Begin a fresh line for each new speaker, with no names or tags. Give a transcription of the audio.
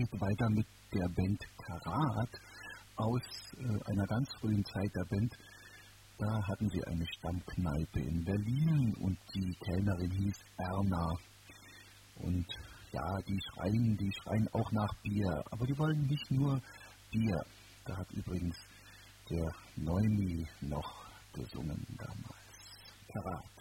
geht weiter mit der Band Karat aus einer ganz frühen Zeit der Band. Da hatten sie eine Stammkneipe in Berlin und die Kellnerin hieß Erna. Und ja, die schreien auch nach Bier, aber die wollen nicht nur Bier. Da hat übrigens der Neumi noch gesungen damals. Karat.